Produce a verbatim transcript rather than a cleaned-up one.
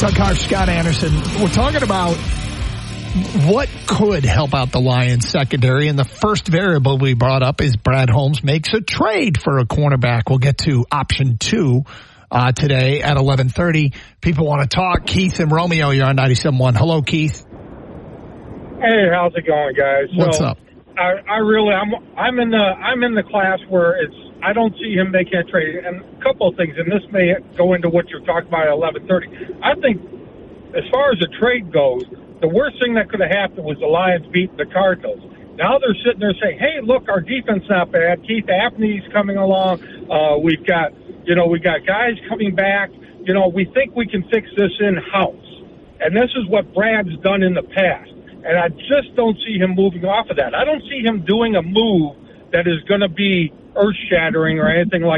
Doug Harsh, Scott Anderson. We're talking about what could help out the Lions secondary, and the first variable we brought up is Brad Holmes makes a trade for a cornerback. We'll get to option two uh, today at eleven thirty. People want to talk. Keith and Romeo, you're on ninety-seven point one. Hello, Keith. Hey, how's it going, guys? What's so, up? I, I really, I'm, I'm in the, I'm in the class where it's, I don't see him making a trade. And a couple of things, and this may go into what you're talking about at eleven thirty. I think, as far as the trade goes, the worst thing that could have happened was the Lions beat the Cardinals. Now they're sitting there saying, "Hey, look, our defense not bad. Keith Apney's coming along. Uh, we've got, you know, we got guys coming back. You know, we think we can fix this in house." And this is what Brad's done in the past. And I just don't see him moving off of that. I don't see him doing a move that is going to be earth-shattering or anything like